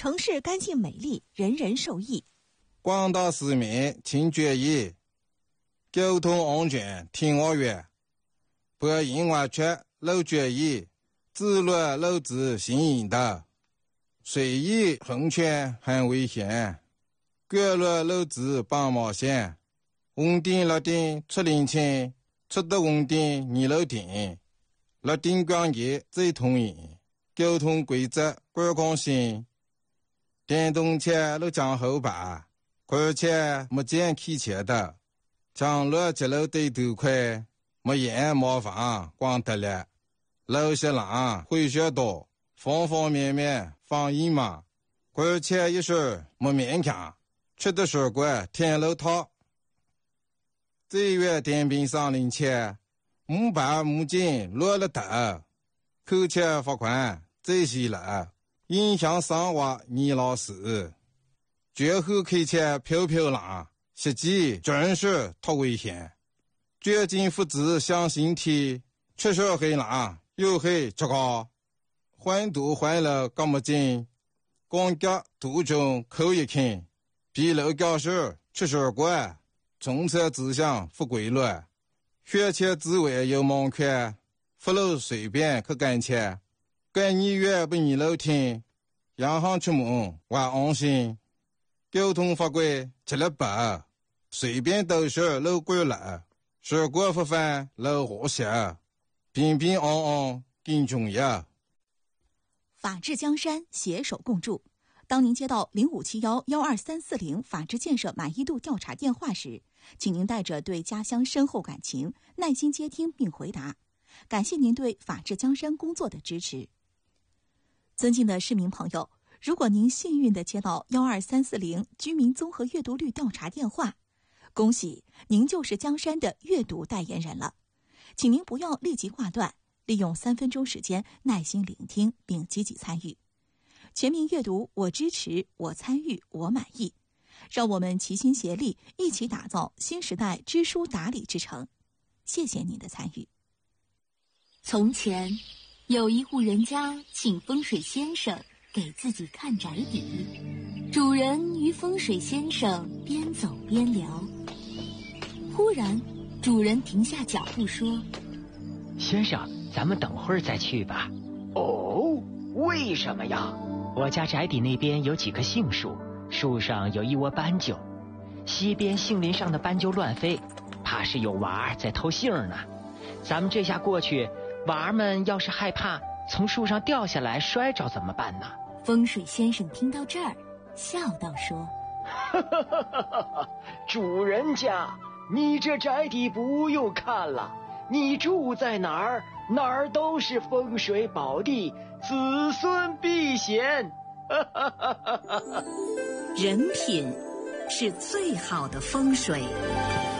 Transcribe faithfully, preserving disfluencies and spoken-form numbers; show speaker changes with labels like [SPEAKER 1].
[SPEAKER 1] 城市干净美丽，人人受益。
[SPEAKER 2] 广大市民请注意，交通安全听我话，不因为缺路注意，自乱路子行引导，随意横穿很危险，过路路子帮忙线，红灯绿灯出领清，出得红灯二路停，绿灯光节最通行，交通规则观光性，电动车路将后排，而且没见开车的，将路接路对头快，没烟没房光得了，路些浪会学多，方方面面放一嘛，而且一时没勉强，吃的水果天路套。这月电瓶上领车，五百母金落了头，扣钱罚款这些了，影响生活你老师。绝后开车飘飘浪，实际真是太危险。绝境父子相形体，确实很浪，又很糟糕。环堵环了这么近，光脚途中扣一看，比路教室确实怪。从车指向不规律，学车之外有盲圈，不路随便去赶车，赶你越不你路听，洋行出门还安心。交通法规吃了白，随便都是路过了，事故不犯路和谐，平平安安更重要。
[SPEAKER 1] 法治江山，携手共筑。当您接到零五七幺幺二三四零法治建设满意度调查电话时，请您带着对家乡深厚感情，耐心接听并回答。感谢您对法治江山工作的支持。尊敬的市民朋友，如果您幸运地接到幺二三四零居民综合阅读率调查电话，恭喜您就是江山的阅读代言人了。请您不要立即挂断，利用三分钟时间耐心聆听并积极参与。全民阅读，我支持，我参与，我满意。让我们齐心协力，一起打造新时代知书达理之城。谢谢您的参与。
[SPEAKER 3] 从前，有一户人家请风水先生给自己看宅邸，主人与风水先生边走边聊。忽然，主人停下脚步说：“
[SPEAKER 4] 先生，咱们等会儿再去吧。”“
[SPEAKER 5] 哦，为什么呀？”“
[SPEAKER 4] 我家宅邸那边有几棵杏树，树上有一窝斑鸠，西边杏林上的斑鸠乱飞，怕是有娃儿在偷杏呢。咱们这下过去，娃儿们要是害怕从树上掉下来摔着怎么办呢？”
[SPEAKER 3] 风水先生听到这儿，笑道说：“
[SPEAKER 5] 哈哈哈哈哈！主人家，你这宅邸不用看了，你住在哪儿，哪儿都是风水宝地，子孙必贤。”哈哈哈哈哈！
[SPEAKER 6] 人品是最好的风水。